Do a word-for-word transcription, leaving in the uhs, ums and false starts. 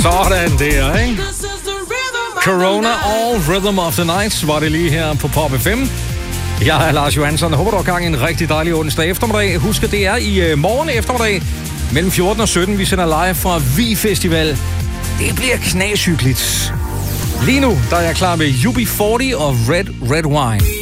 Sådan der, ikke? Corona All Rhythm of the Night var det lige her på Pop F M. Jeg er Lars Johansson. Jeg håber, du har gang i en rigtig dejlig onsdag eftermiddag. Husk, at det er i morgen eftermiddag mellem fjorten og sytten. Vi sender live fra Vi Festival. Det bliver knashyggeligt. Lige nu, der er jeg klar med U B fyrre og Red Red Wine.